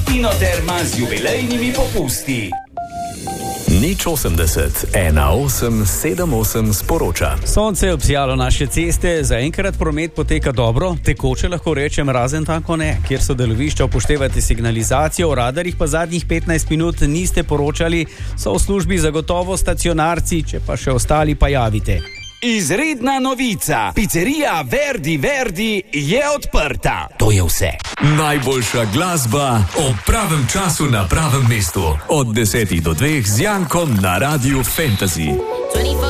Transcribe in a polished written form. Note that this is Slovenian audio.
Inoterma z jubilejnimi popusti. Nič 80, 18, 78 sporoča. Sonce je obsijalo naše ceste, zaenkrat promet poteka dobro, tekoče lahko rečem, razen tako ne, kjer so delovišča, upoštevate signalizacijo, o radarjih pa zadnjih 15 minut niste poročali, so v službi zagotovo stacionarci, če pa še ostali pa javite. Izredna novica, pizzerija Verdi je odprta. To je vse. Najboljša glasba ob pravem času na pravem mestu. Od 10 do 2 z Jankom na Radiu Fantasy.